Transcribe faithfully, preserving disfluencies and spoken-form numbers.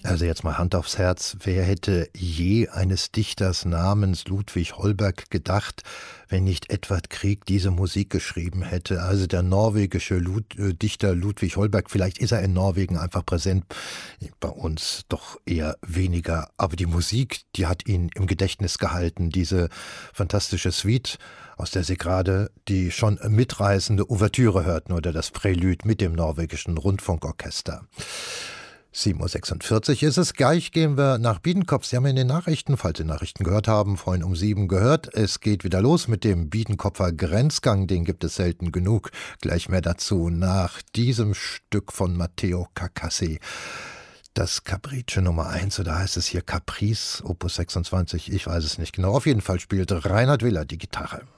Also jetzt mal Hand aufs Herz, wer hätte je eines Dichters namens Ludwig Holberg gedacht, wenn nicht Edvard Grieg diese Musik geschrieben hätte? Also der norwegische Lud äh, Dichter Ludwig Holberg, vielleicht ist er in Norwegen einfach präsent, bei uns doch eher weniger. Aber die Musik, die hat ihn im Gedächtnis gehalten, diese fantastische Suite, aus der Sie gerade die schon mitreißende Ouvertüre hörten oder das Prälude mit dem norwegischen Rundfunkorchester. sieben Uhr sechsundvierzig ist es. Gleich gehen wir nach Biedenkopf. Sie haben in den Nachrichten, falls Sie Nachrichten gehört haben, vorhin um sieben gehört. Es geht wieder los mit dem Biedenkopfer Grenzgang. Den gibt es selten genug. Gleich mehr dazu nach diesem Stück von Matteo Carcassi. Das Caprice Nummer eins, oder heißt es hier Caprice, Opus sechsundzwanzig? Ich weiß es nicht genau. Auf jeden Fall spielt Reinhard Willer die Gitarre.